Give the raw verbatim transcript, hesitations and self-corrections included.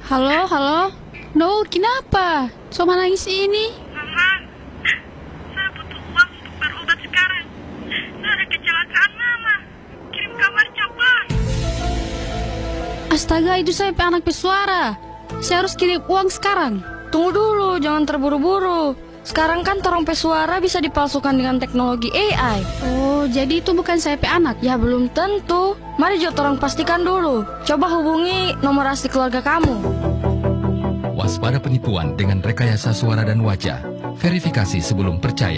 Halo, halo. No, kenapa? Cuma nangis ini. Mama, saya butuh uang untuk berobat sekarang. Saya ada kecelakaan, Mama. Kirim kabar cepat. Astaga, itu saya pe anak pesuara. Saya harus kirim uang sekarang. Tunggu dulu, jangan terburu-buru. Sekarang kan torong pesuara bisa dipalsukan dengan teknologi A I. Oh, jadi itu bukan saya pe anak? Ya belum tentu. Mari jo torong pastikan dulu. Coba hubungi nomor asli keluarga kamu. Waspada penipuan dengan rekayasa suara dan wajah. Verifikasi sebelum percaya.